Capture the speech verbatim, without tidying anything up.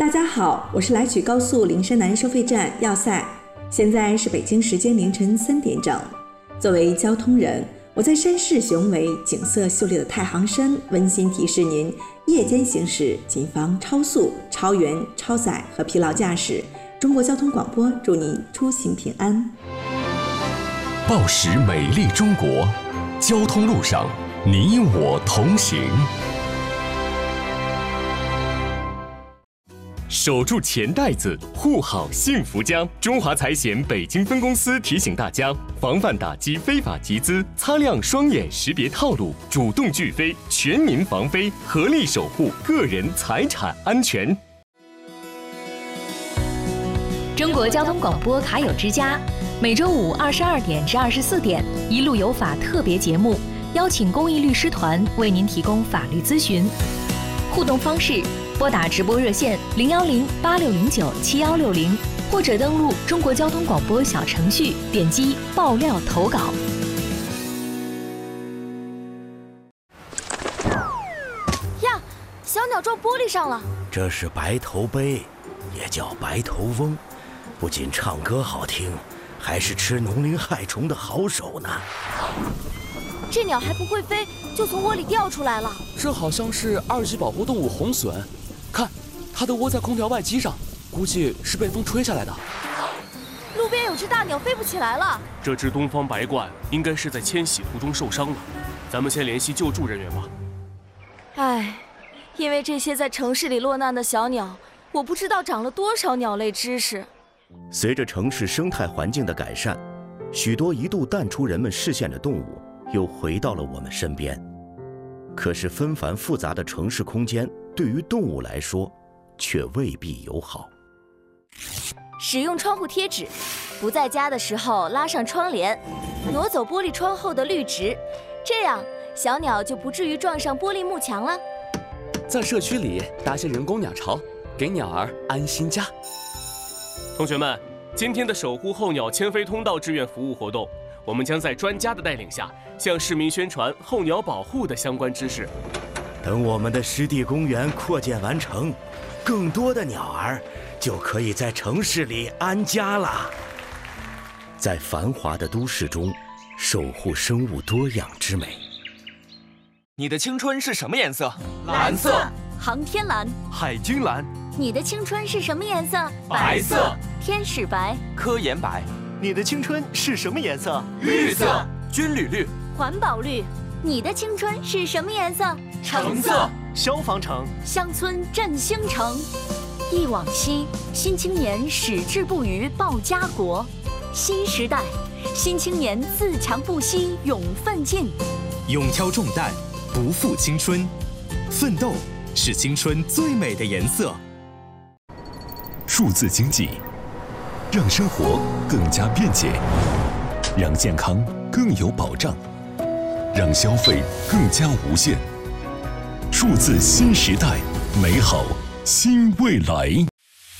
大家好，我是来取高速灵山南收费站要塞，现在是北京时间凌晨三点整。作为交通人，我在山势雄伟、景色秀丽的太行山温馨提示您：夜间行驶谨防超速、超员、超载和疲劳驾驶。中国交通广播祝您出行平安。 报时美丽中国，交通路上你我同行。守住钱袋子，护好幸福家。中华财险北京分公司提醒大家，防范打击非法集资，擦亮双眼识别套路，主动拒飞，全民防飞，合力守护个人财产安全。 中国交通广播卡友之家，每周五二十二点至二十四点，一路有法特别节目，邀请公益律师团为您提供法律咨询。互动方式：拨打直播热线零幺零八六零九七幺六零，或者登录中国交通广播小程序，点击爆料投稿。 呀，小鸟撞玻璃上了。 这是白头鹎，也叫白头翁，不仅唱歌好听，还是吃农林害虫的好手呢。 这鸟还不会飞，就从窝里掉出来了。 这好像是二级保护动物红隼，看，它的窝在空调外机上，估计是被风吹下来的。 路边有只大鸟飞不起来了。 这只东方白鹳应该是在迁徙途中受伤了，咱们先联系救助人员吧。 唉，因为这些在城市里落难的小鸟，我不知道长了多少鸟类知识。 随着城市生态环境的改善，许多一度淡出人们视线的动物又回到了我们身边。可是纷繁复杂的城市空间对于动物来说却未必友好。 使用窗户贴纸，不在家的时候拉上窗帘，挪走玻璃窗后的绿植，这样小鸟就不至于撞上玻璃幕墙了。 在社区里搭些人工鸟巢，给鸟儿安心家。 同学们，今天的守护候鸟迁飞通道志愿服务活动，我们将在专家的带领下，向市民宣传候鸟保护的相关知识。 等我们的湿地公园扩建完成，更多的鸟儿就可以在城市里安家了。在繁华的都市中，守护生物多样之美。 你的青春是什么颜色？ 蓝色。 航天蓝。 海军蓝。 你的青春是什么颜色？ 白色。 天使白。 科研白。 你的青春是什么颜色？ 绿色。军旅绿。 环保绿。你的青春是什么颜色？ 橙色。 消防橙。 乡村振兴城。忆往昔，新青年矢志不渝报家国。新时代，新青年自强不息勇奋进。 勇挑重担，不负青春。奋斗是青春最美的颜色。 数字经济，让生活更加便捷，让健康更有保障，让消费更加无限。数字新时代，美好新未来。